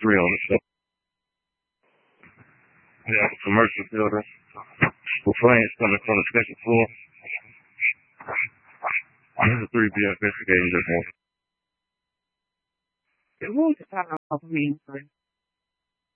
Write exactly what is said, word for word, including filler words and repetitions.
three on it. So we have a commercial building with flames coming from the second floor. There's a three B investigating this one. Who's the kind of mean